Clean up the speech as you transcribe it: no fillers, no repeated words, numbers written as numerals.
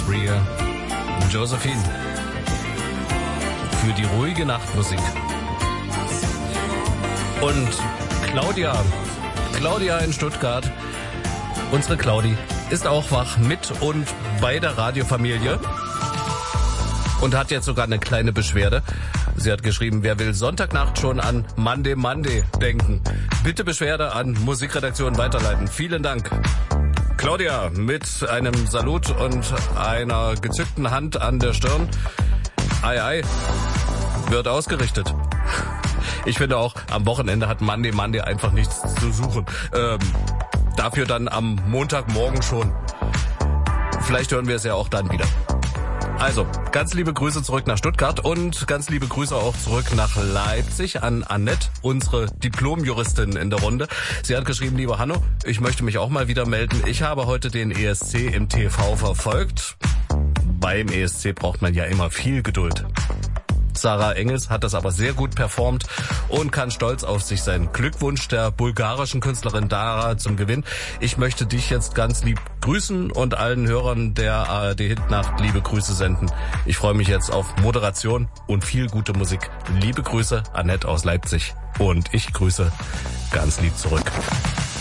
Greer, Josephine. Für die ruhige Nachtmusik. Und Claudia in Stuttgart, unsere Claudi, ist auch wach mit und bei der Radiofamilie und hat jetzt sogar eine kleine Beschwerde. Sie hat geschrieben, wer will Sonntagnacht schon an Monday denken? Bitte Beschwerde an Musikredaktion weiterleiten. Vielen Dank. Claudia mit einem Salut und einer gezückten Hand an der Stirn. Ei, ei, wird ausgerichtet. Ich finde auch, am Wochenende hat Monday einfach nichts zu suchen. Dafür dann am Montagmorgen schon. Vielleicht hören wir es ja auch dann wieder. Also, ganz liebe Grüße zurück nach Stuttgart und ganz liebe Grüße auch zurück nach Leipzig an Annette, unsere Diplomjuristin in der Runde. Sie hat geschrieben, lieber Hanno, ich möchte mich auch mal wieder melden. Ich habe heute den ESC im TV verfolgt. Beim ESC braucht man ja immer viel Geduld. Sarah Engels hat das aber sehr gut performt und kann stolz auf sich sein. Glückwunsch der bulgarischen Künstlerin Dara zum Gewinn. Ich möchte dich jetzt ganz lieb grüßen und allen Hörern der ARD Hitnacht liebe Grüße senden. Ich freue mich jetzt auf Moderation und viel gute Musik. Liebe Grüße, Annette aus Leipzig. Und ich grüße ganz lieb zurück.